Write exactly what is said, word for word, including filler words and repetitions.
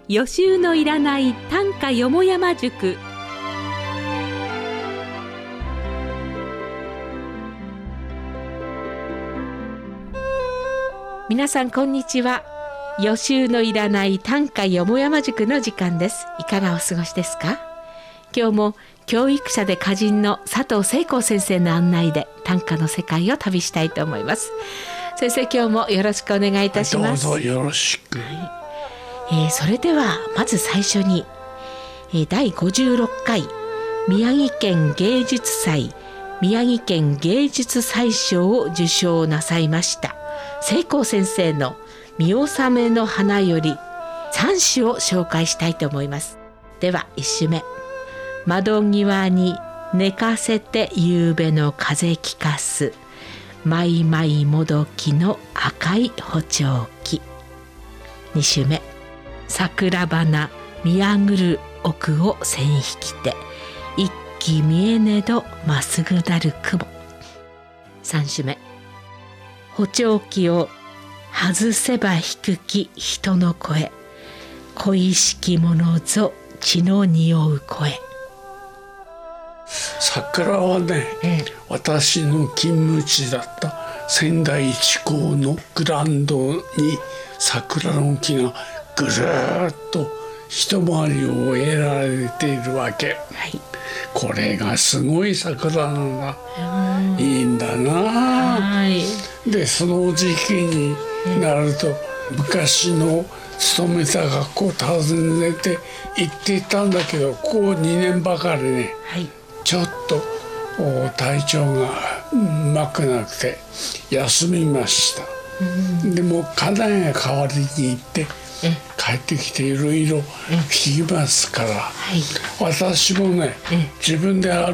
予習のいらない短歌よもやま塾。皆さんこんにちは。予習のいらない短歌よもやま塾の時間です。いかがお過ごしですか？今日も教育者で歌人の佐藤聖光先生の案内で短歌の世界を旅したいと思います。先生、今日もよろしくお願いいたします。 はい、どうぞよろしく。 はいえー、それではまず最初に、えー、だいごじゅうろっかい宮城県芸術祭宮城県芸術祭賞を受賞なさいました聖光先生の見納めの花よりさん首を紹介したいと思います。ではいち首目。窓際に寝かせて夕べの風聞かすマイマイもどきの赤い補聴器。に首目。桜花見上ぐる奥を線引きて一気見えねどまっすぐなる雲。さん首目。補聴器を外せば低き人の声恋しきものぞ血の匂う声。 桜はね、ええ、私の勤務地だった仙台一高のグラウンドに桜の木がぐるーっと一回りを終えられているわけ、はい、これがすごい桜なんだ、うん、いいんだな、はい、でその時期になると、うん、昔の勤めた学校を訪ねて行っていたんだけど、ここにねんばかりね、はい、ちょっと体調がうまくなくて休みました、うん、でも家内が代わりに行って帰ってきていろいろ聞きますから、はい、私もね自分で歩